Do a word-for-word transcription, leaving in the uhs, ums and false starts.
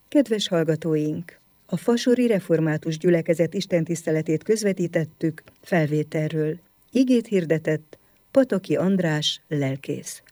Kedves hallgatóink! A fasori református gyülekezet istentiszteletét közvetítettük felvételről. Igét hirdetett Pataki András lelkész.